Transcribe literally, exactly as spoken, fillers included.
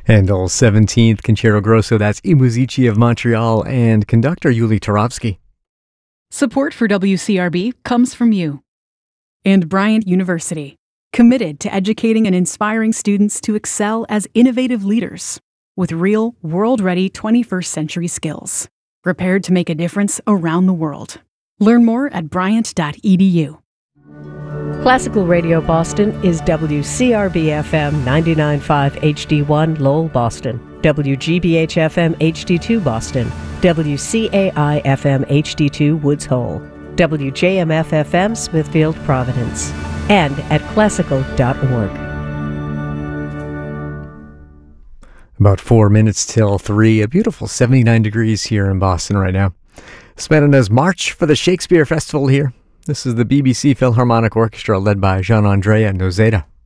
Handel's seventeenth Concerto Grosso, that's I Musici of Montreal, and conductor Yuli Turovsky. Support for W C R B comes from you. And Bryant University, committed to educating and inspiring students to excel as innovative leaders with real, world-ready twenty-first century skills, prepared to make a difference around the world. Learn more at bryant dot e d u. Classical Radio Boston is W C R B F M ninety-nine point five H D one Lowell, Boston, W G B H F M H D two Boston, W C A I F M H D two Woods Hole, W J M F F M Smithfield, Providence, and at classical dot org. About four minutes till three, a beautiful seventy-nine degrees here in Boston right now. Smetana's March for the Shakespeare Festival here. This is the B B C Philharmonic Orchestra led by Jean-Andrea Nozeda.